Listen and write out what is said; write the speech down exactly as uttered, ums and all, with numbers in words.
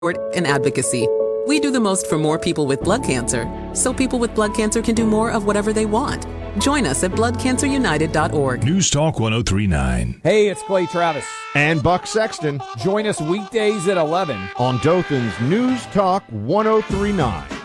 and advocacy. We do the most for more people with blood cancer, so people with blood cancer can do more of whatever they want. Join us at blood cancer united dot org. News Talk one oh three point nine. Hey, it's Clay Travis. And Buck Sexton. Join us weekdays at eleven on Dothan's News Talk one oh three point nine.